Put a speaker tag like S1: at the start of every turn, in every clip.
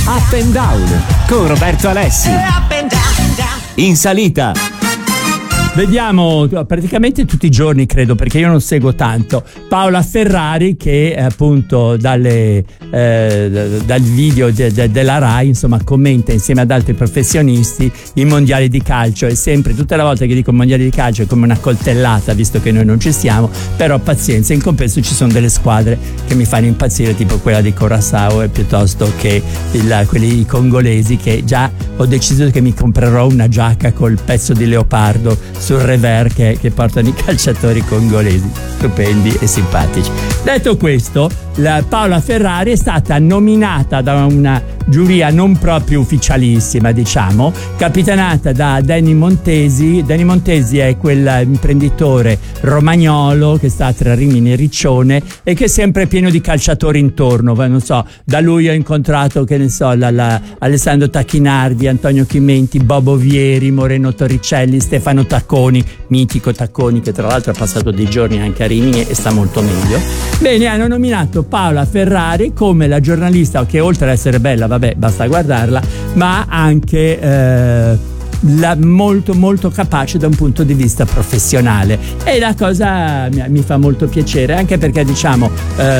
S1: Up and Down con Roberto Alessi. In salita.
S2: Vediamo praticamente tutti i giorni, credo, perché io non seguo tanto, Paola Ferrari che appunto dal video della Rai, insomma, commenta insieme ad altri professionisti i mondiali di calcio. E sempre, tutte le volte che dico mondiali di calcio è come una coltellata, visto che noi non ci siamo, però pazienza, in compenso ci sono delle squadre che mi fanno impazzire, tipo quella di Curaçao, piuttosto che quelli congolesi, che già ho deciso che mi comprerò una giacca col pezzo di leopardo sul revers che portano i calciatori congolesi, stupendi e simpatici. Detto questo, la Paola Ferrari è stata nominata da una giuria non proprio ufficialissima, diciamo, capitanata da Danny Montesi. Danny Montesi è quell'imprenditore romagnolo che sta tra Rimini e Riccione e che è sempre pieno di calciatori intorno. Non so, da lui ho incontrato, che ne so, Alessandro Tacchinardi, Antonio Chimenti, Bobo Vieri, Moreno Torricelli, Stefano Tacconi, mitico Tacconi, che tra l'altro ha passato dei giorni anche a Rimini e sta molto meglio. Bene, hanno nominato Paola Ferrari come la giornalista che, oltre ad essere bella, vabbè, basta guardarla, ma anche molto molto capace da un punto di vista professionale, e la cosa mi fa molto piacere, anche perché, diciamo,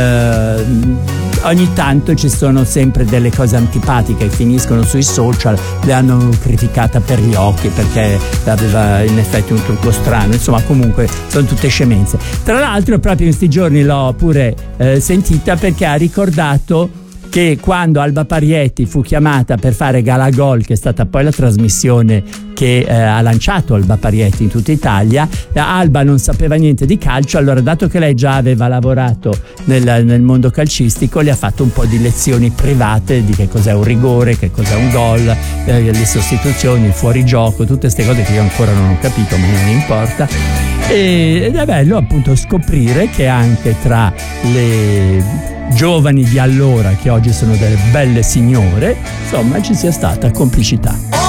S2: ogni tanto ci sono sempre delle cose antipatiche che finiscono sui social. Le hanno criticata per gli occhi perché aveva in effetti un trucco strano, insomma, comunque sono tutte scemenze. Tra l'altro proprio in questi giorni l'ho pure sentita, perché ha ricordato che quando Alba Parietti fu chiamata per fare Gala Gol, che è stata poi la trasmissione che ha lanciato Alba Parietti in tutta Italia, Alba non sapeva niente di calcio. Allora, dato che lei già aveva lavorato nel mondo calcistico, le ha fatto un po' di lezioni private di che cos'è un rigore, che cos'è un gol, le sostituzioni, il fuorigioco, tutte queste cose che io ancora non ho capito, ma non importa. Ed è bello appunto scoprire che anche tra le giovani di allora, che oggi sono delle belle signore, insomma, ci sia stata complicità.